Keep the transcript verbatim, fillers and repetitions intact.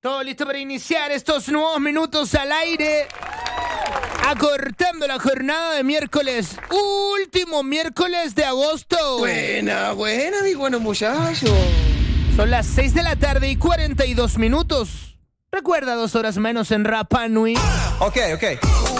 Todo listo para iniciar estos nuevos minutos al aire. Acortando la jornada de miércoles. Último miércoles de agosto. Buena, buena, mi bueno muchacho. Son las seis de la tarde y cuarenta y dos minutos. Recuerda, dos horas menos en Rapa Nui. Ok, ok.